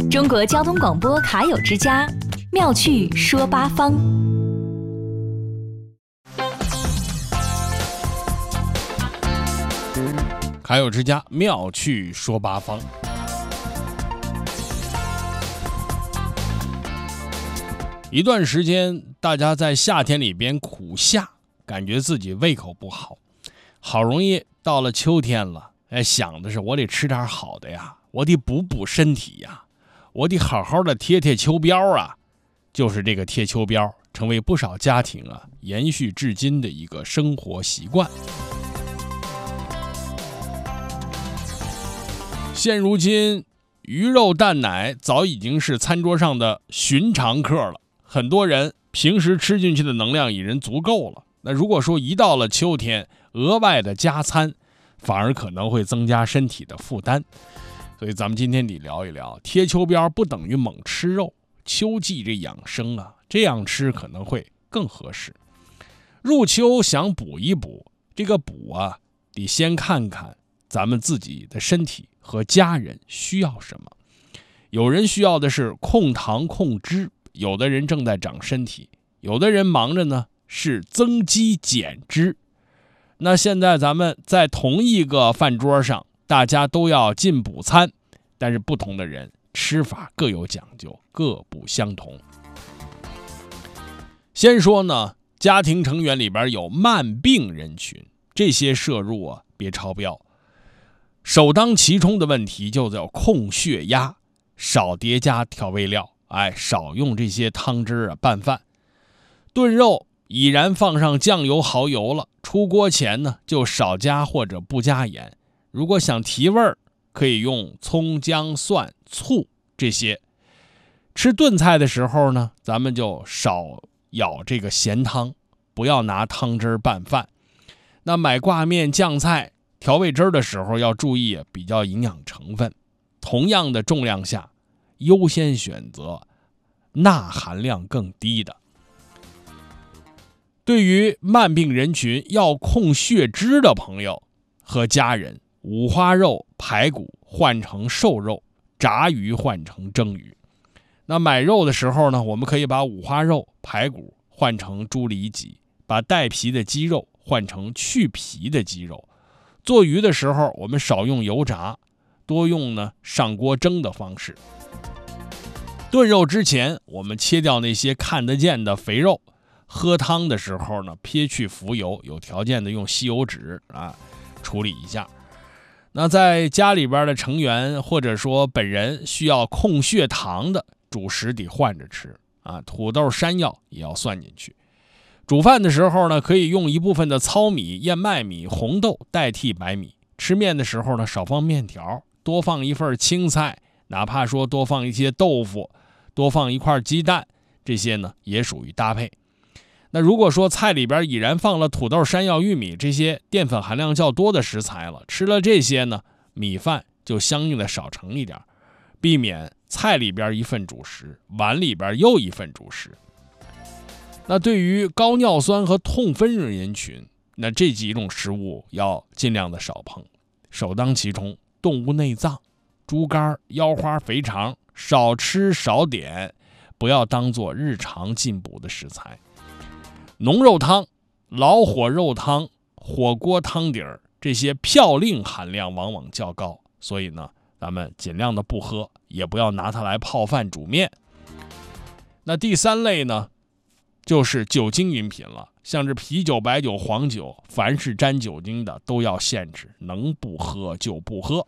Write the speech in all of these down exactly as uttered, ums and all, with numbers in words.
中国交通广播卡友之家，妙趣说八方。 卡友之家，妙趣说八方。一段时间，大家在夏天里边苦夏，感觉自己胃口不好，好容易到了秋天了，哎，想的是我得吃点好的呀，我得补补身体呀，我得好好的贴贴秋膘啊。就是这个贴秋膘，成为不少家庭啊延续至今的一个生活习惯。现如今，鱼肉蛋奶早已经是餐桌上的寻常客了。很多人平时吃进去的能量已经足够了，那如果说一到了秋天，额外的加餐，反而可能会增加身体的负担。所以咱们今天得聊一聊，贴秋膘不等于猛吃肉，秋季这养生啊，这样吃可能会更合适。入秋想补一补，这个补啊，得先看看咱们自己的身体和家人需要什么。有人需要的是控糖控脂，有的人正在长身体，有的人忙着呢是增肌减脂。那现在咱们在同一个饭桌上，大家都要进补餐，但是不同的人吃法各有讲究，各不相同。先说呢，家庭成员里边有慢病人群，这些摄入啊别超标。首当其冲的问题就叫控血压，少叠加调味料，哎，少用这些汤汁啊拌饭。炖肉已然放上酱油蚝油了，出锅前呢就少加或者不加盐。如果想提味儿，可以用葱姜蒜醋这些。吃炖菜的时候呢，咱们就少舀这个咸汤，不要拿汤汁拌饭。那买挂面酱菜调味汁的时候要注意比较营养成分，同样的重量下，优先选择钠含量更低的。对于慢病人群要控血脂的朋友和家人，五花肉、排骨换成瘦肉，炸鱼换成蒸鱼。那买肉的时候呢，我们可以把五花肉、排骨换成猪里脊，把带皮的鸡肉换成去皮的鸡肉。做鱼的时候，我们少用油炸，多用呢上锅蒸的方式。炖肉之前，我们切掉那些看得见的肥肉。喝汤的时候呢，撇去浮油，有条件的用吸油纸啊处理一下。那在家里边的成员或者说本人需要控血糖的，主食得换着吃啊，土豆、山药也要算进去。煮饭的时候呢，可以用一部分的糙米、燕麦米、红豆代替白米。吃面的时候呢，少放面条，多放一份青菜，哪怕说多放一些豆腐，多放一块鸡蛋，这些呢也属于搭配。那如果说菜里边已然放了土豆、山药、玉米这些淀粉含量较多的食材了，吃了这些呢，米饭就相应的少盛一点，避免菜里边一份主食，碗里边又一份主食。那对于高尿酸和痛风人群，那这几种食物要尽量的少碰。首当其冲，动物内脏、猪肝、腰花、肥肠，少吃少点，不要当做日常进补的食材。浓肉汤、老火肉汤、火锅汤底儿，这些嘌呤含量往往较高，所以呢，咱们尽量的不喝，也不要拿它来泡饭煮面。那第三类呢，就是酒精饮品了，像是啤酒、白酒、黄酒，凡是沾酒精的都要限制，能不喝就不喝。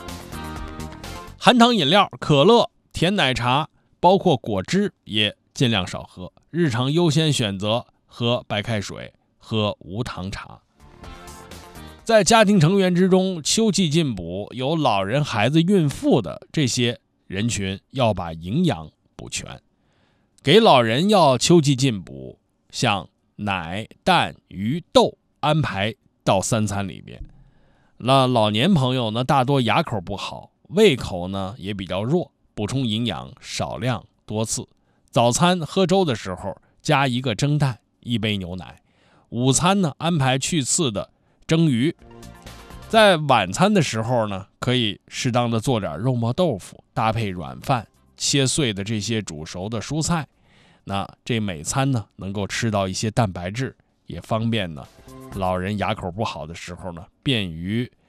含糖饮料、可乐、甜奶茶，包括果汁也尽量少喝，日常优先选择喝白开水，喝无糖茶。在家庭成员之中，秋季进补，有老人、孩子、孕妇的这些人群要把营养补全。给老人要秋季进补，像奶、蛋、鱼、豆安排到三餐里边。那老年朋友呢，大多牙口不好，胃口呢也比较弱，补充营养少量多次。早餐喝粥的时候加一个蒸蛋，一杯牛奶。午餐呢安排去刺的蒸鱼。在晚餐的时候呢，可以适当的做点肉末豆腐，搭配软饭， 切碎的这些煮熟的蔬菜，那这每餐呢能够吃到一些蛋白质，也方便呢老人牙口不好的时候呢便于